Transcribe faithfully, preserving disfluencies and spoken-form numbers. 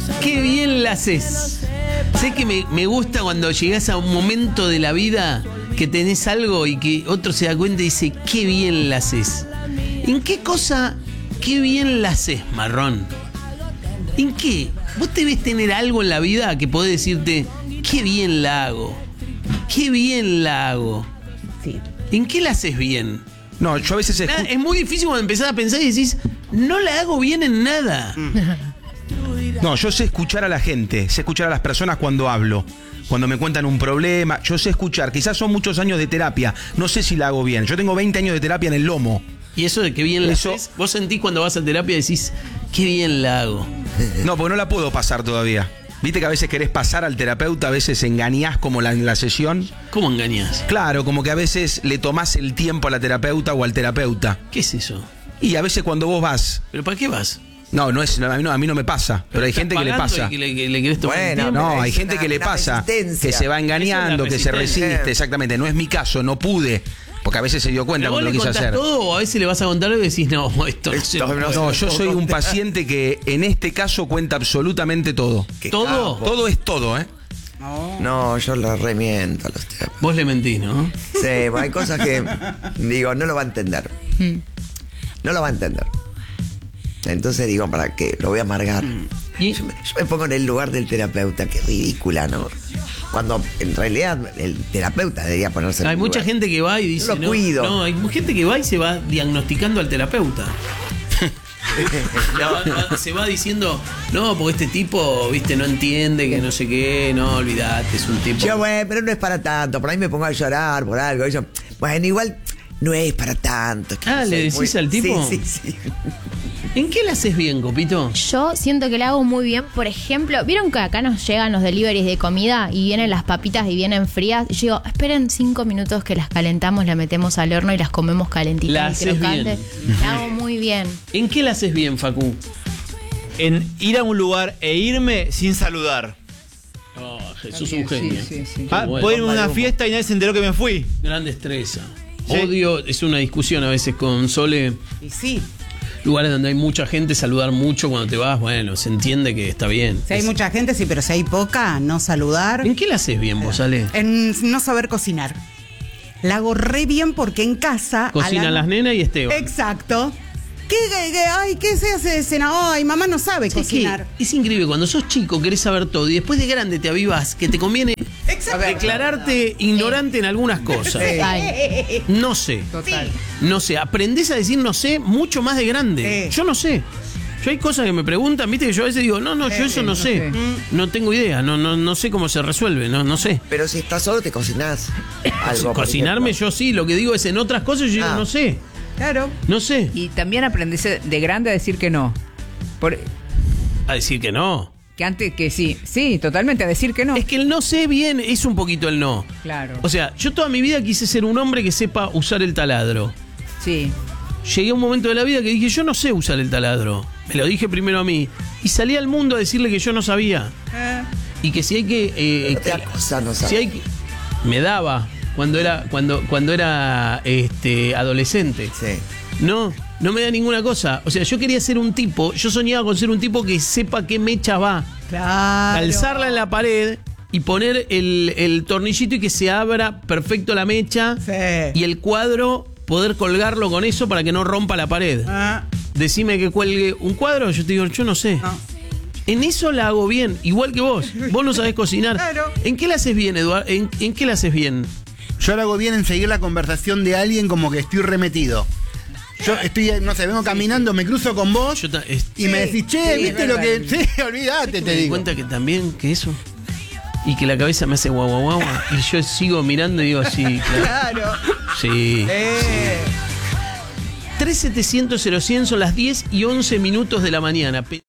Qué bien la haces. Sé que me, me gusta cuando llegás a un momento de la vida que tenés algo y que otro se da cuenta y dice, qué bien la haces. ¿En qué cosa, qué bien la haces, Marrón? ¿En qué? ¿Vos debés tener algo en la vida que podés decirte, qué bien la hago? Qué bien la hago. Sí. ¿En qué la haces bien? No, yo a veces escucho... Es muy difícil cuando empezás a pensar y decís, no la hago bien en nada. No, yo sé escuchar a la gente, sé escuchar a las personas cuando hablo, cuando me cuentan un problema, yo sé escuchar. Quizás son muchos años de terapia, no sé si la hago bien. Yo tengo veinte años de terapia en el lomo. Y eso de que bien la Eso- haces, vos sentís cuando vas a terapia y decís, qué bien la hago. No, porque no la puedo pasar todavía. Viste que a veces querés pasar al terapeuta, a veces engañás como la, en la sesión. ¿Cómo engañás? Claro, como que a veces le tomás el tiempo a la terapeuta o al terapeuta. ¿Qué es eso? Y a veces cuando vos vas... ¿Pero para qué vas? No, no es, no, a, mí no, a mí no me pasa, pero hay ¿Estás gente que le pagando pasa. y que le, que le querés tomar el Bueno, tiempo? No, pero hay es gente una- que le una pasa, resistencia. que se va engañando, Eso que es se la resiste, resistencia. exactamente. No es mi caso, no pude, porque a veces se dio cuenta ¿Pero vos cuando le lo quise contás hacer. todo o a veces le vas a contar algo y decís, no, esto no se Esto lo no puedo No, se yo lo soy puedo un contar. paciente que en este caso cuenta absolutamente todo. Qué ¿Todo? capo. Todo es todo, ¿eh? No, yo lo remiento a los terapeutas. Vos le mentís, ¿no? Sí, hay cosas que digo, no lo va a entender. No lo va a entender. Entonces digo, ¿para qué? Lo voy a amargar. ¿Y? Yo me, yo me pongo en el lugar del terapeuta, qué ridícula, ¿no? Cuando en realidad el terapeuta debería ponerse en Hay el mucha lugar. gente que va y dice, Yo lo no, cuido. no, hay gente que va y se va diagnosticando al terapeuta. Va- va- se va diciendo, no, porque este tipo, viste, no entiende, que no sé qué, no, olvidate, es un tipo. Yo, bueno, pero no es para tanto. Por ahí me pongo a llorar por algo. Y yo, bueno, igual no es para tanto. que Ah, yo ¿le soy decís muy- al tipo? Sí, sí, sí. ¿En qué la haces bien, Copito? Yo siento que la hago muy bien. Por ejemplo, ¿vieron que acá nos llegan los deliveries de comida y vienen las papitas y vienen frías? Y yo digo, esperen cinco minutos que las calentamos, las metemos al horno y las comemos La calentitas y haces crocantes. bien. La hago muy bien. ¿En qué la haces bien, Facu? En ir a un lugar e irme sin saludar. Oh, Jesús un genio. Sí, sí, sí. Ah, bueno. puedo irme a una fiesta y nadie se enteró que me fui. Gran destreza. Sí. Odio, es una discusión a veces con Sole. Y sí, Lugares donde hay mucha gente, saludar mucho cuando te vas, bueno, se entiende que está bien. si hay mucha gente, sí, pero si hay poca, no saludar. ¿En qué la haces bien vos, Ale? En no saber cocinar. La hago re bien porque en casa... a Cocinan la- las nenas y Esteban. Exacto. ¿Qué, qué, qué- ay, ¿qué se hace de cena? Ay, mamá no sabe ¿Sabes qué? cocinar. Es increíble, cuando sos chico querés saber todo y después de grande te avivas que te conviene Exacto. declararte ignorante en algunas cosas. Total. No sé. Total. No sé. Aprendés a decir no sé mucho más de grande. Sí. Yo no sé. Yo hay cosas que me preguntan, viste, que yo a veces digo, no, no, yo eso no, no sé. sé. No tengo idea, no, no, no sé cómo se resuelve, no, no sé. Pero si estás solo, te cocinás algo. por Cocinarme ejemplo. yo sí, lo que digo es en otras cosas yo digo, Ah. no sé. Claro. No sé. Y también aprendés de grande a decir que no. Por, A decir que no. que antes que sí. Sí, totalmente, a decir que no. Es que el no sé bien es un poquito el no. Claro. O sea, yo toda mi vida quise ser un hombre que sepa usar el taladro. Sí. Llegué a un momento de la vida que dije, yo no sé usar el taladro. Me lo dije primero a mí. Y salí al mundo a decirle que yo no sabía. Y que si hay que... eh, Otra cosa no si sabes. hay que- me daba cuando era, cuando, cuando era este, adolescente. Sí. No, no me da ninguna cosa. O sea, yo quería ser un tipo, yo soñaba con ser un tipo que sepa qué mecha va. Claro. Alzarla en la pared y poner el, el tornillito y que se abra perfecto la mecha. Sí. Y el cuadro, poder colgarlo con eso para que no rompa la pared. Ah, Decime que cuelgue un cuadro, yo te digo, yo no sé. no. En eso la hago bien, igual que vos. Vos no sabés cocinar. Claro. ¿En qué la haces bien, Eduardo? ¿En, en qué la haces bien? Yo lo hago bien en seguir la conversación de alguien como que estoy remetido. Yo estoy, no sé, vengo caminando, me cruzo con vos Yo ta- es- y me decís, che, sí, ¿viste es lo verdad. que...? Sí, olvídate, me te di digo. cuenta que también, que eso. Y que la cabeza me hace guau, guau, guau. Y yo sigo mirando y digo, sí, claro. Claro. Sí. Eh. tres setecientos cero cien son las diez y once minutos de la mañana. Pe-